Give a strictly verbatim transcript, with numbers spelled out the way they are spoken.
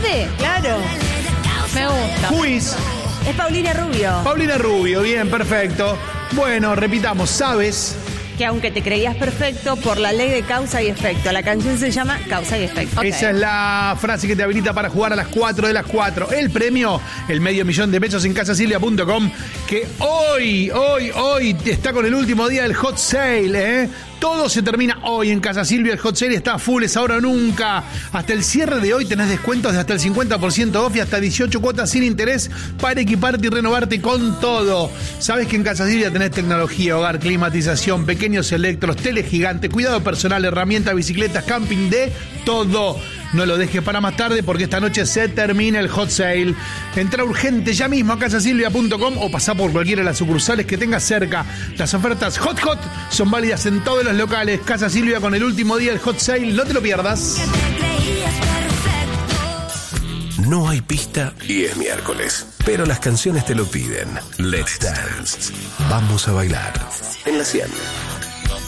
¿Viste? Claro. Me gusta. Quiz. Es Paulina Rubio. Paulina Rubio, bien, perfecto. Bueno, repitamos, ¿sabes? Que aunque te creías perfecto, por la ley de causa y efecto. La canción se llama Causa y Efecto. Okay. Esa es la frase que te habilita para jugar a las cuatro de las cuatro. El premio, el medio millón de pesos en casasilvia punto com, que hoy, hoy, hoy está con el último día del hot sale, ¿eh? Todo se termina hoy en Casa Silvia. El hot sale está full, es ahora o nunca. Hasta el cierre de hoy tenés descuentos de hasta el cincuenta por ciento off y hasta dieciocho cuotas sin interés para equiparte y renovarte con todo. Sabes que en Casa Silvia tenés tecnología, hogar, climatización, pequeños electros, tele gigante, cuidado personal, herramientas, bicicletas, camping, de todo. No lo dejes para más tarde porque esta noche se termina el hot sale. Entra urgente ya mismo a casasilvia punto com o pasá por cualquiera de las sucursales que tengas cerca. Las ofertas hot hot son válidas en todos los locales. Casa Silvia con el último día del hot sale. No te lo pierdas. No hay pista y es miércoles, pero las canciones te lo piden. Let's Dance. Vamos a bailar en la cien.